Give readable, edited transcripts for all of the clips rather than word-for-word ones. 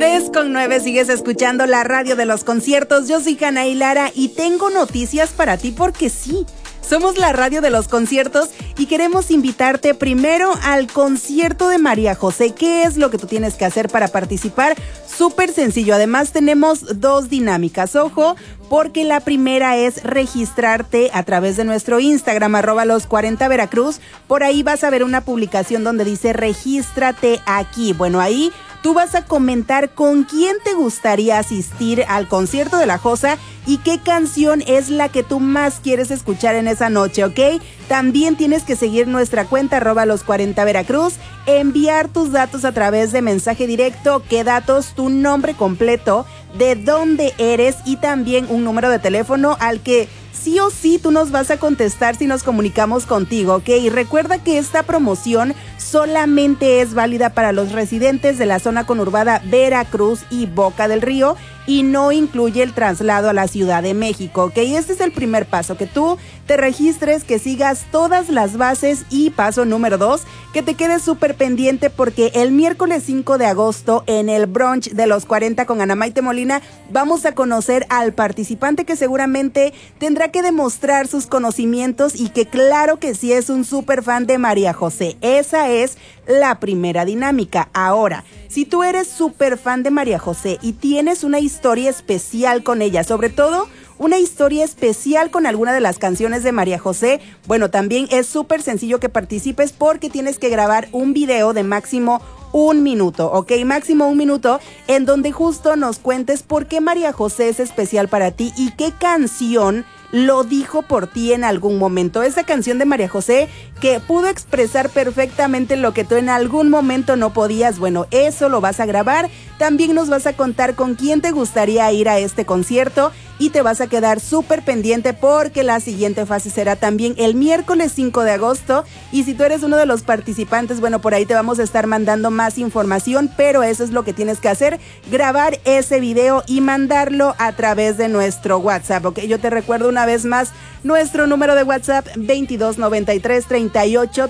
3:09, sigues escuchando la radio de los conciertos. Yo soy Hanna y Lara y tengo noticias para ti porque sí, somos la radio de los conciertos y queremos invitarte primero al concierto de María José. ¿Qué es lo que tú tienes que hacer para participar? Súper sencillo. Además tenemos dos dinámicas. Ojo, porque la primera es registrarte a través de nuestro Instagram, @los40veracruz. Por ahí vas a ver una publicación donde dice regístrate aquí. Bueno, ahí tú vas a comentar con quién te gustaría asistir al concierto de La Josa y qué canción es la que tú más quieres escuchar en esa noche, ¿ok? También tienes que seguir nuestra cuenta @los40veracruz, enviar tus datos a través de mensaje directo. ¿Qué datos? Tu nombre completo, de dónde eres y también un número de teléfono al que sí o sí tú nos vas a contestar si nos comunicamos contigo, ¿ok? Y recuerda que esta promoción solamente es válida para los residentes de la zona conurbada Veracruz y Boca del Río y no incluye el traslado a la Ciudad de México, ¿ok? Este es el primer paso, que tú te registres, que sigas todas las bases y paso número 2, que te quedes súper pendiente porque el miércoles 5 de agosto en el brunch de los 40 con Ana Maite Molina vamos a conocer al participante que seguramente tendrá que demostrar sus conocimientos y que claro que sí es un súper fan de María José. Esa es la primera dinámica. Ahora, si tú eres súper fan de María José y tienes una historia especial con ella, sobre todo una historia especial con alguna de las canciones de María José, bueno, también es súper sencillo que participes porque tienes que grabar un video de máximo 1 minuto, ¿ok? Máximo 1 minuto en donde justo nos cuentes por qué María José es especial para ti y qué canción lo dijo por ti en algún momento. Esa canción de María José que pudo expresar perfectamente lo que tú en algún momento no podías. Bueno, eso lo vas a grabar. También nos vas a contar con quién te gustaría ir a este concierto y te vas a quedar súper pendiente porque la siguiente fase será también el miércoles 5 de agosto. Y si tú eres uno de los participantes, bueno, por ahí te vamos a estar mandando más información, pero eso es lo que tienes que hacer, grabar ese video y mandarlo a través de nuestro WhatsApp, ¿ok? Yo te recuerdo una vez más nuestro número de WhatsApp 2293 38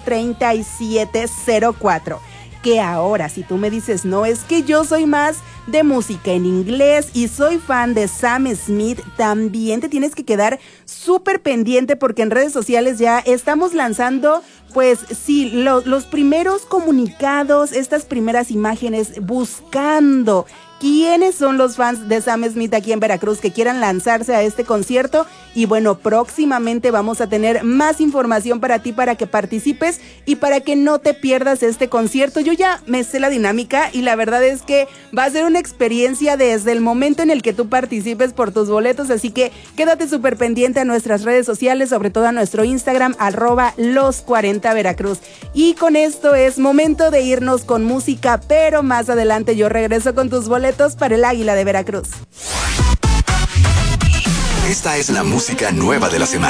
37 04. Que ahora, si tú me dices, no, es que yo soy más de música en inglés y soy fan de Sam Smith, también te tienes que quedar súper pendiente porque en redes sociales ya estamos lanzando, pues sí, los primeros comunicados, estas primeras imágenes buscando quiénes son los fans de Sam Smith aquí en Veracruz que quieran lanzarse a este concierto. Y bueno, próximamente vamos a tener más información para ti, para que participes y para que no te pierdas este concierto. Yo ya me sé la dinámica y la verdad es que va a ser una experiencia desde el momento en el que tú participes por tus boletos, así que quédate súper pendiente a nuestras redes sociales, sobre todo a nuestro Instagram, @los40veracruz. Y con esto es momento de irnos con música, pero más adelante yo regreso con tus boletos para el Águila de Veracruz. Esta es la música nueva de la semana.